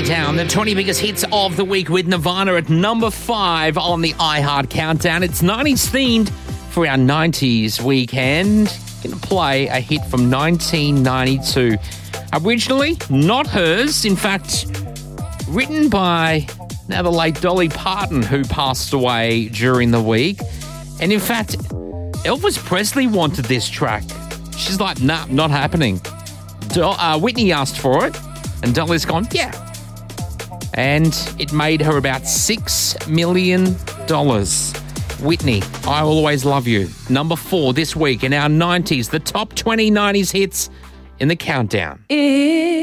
Countdown, the 20 biggest hits of the week with Nirvana at number 5 on the iHeart Countdown. It's 90s themed for our 90s weekend. Going to play a hit from 1992. Originally, not hers. In fact, written by now the late Dolly Parton, who passed away during the week. And in fact, Elvis Presley wanted this track. She's like, nah, not happening. Whitney asked for it, and Dolly's gone, yeah. And it made her about $6 million. Whitney, I Will Always Love You. Number 4 this week in our 90s, the top 20 90s hits in the countdown.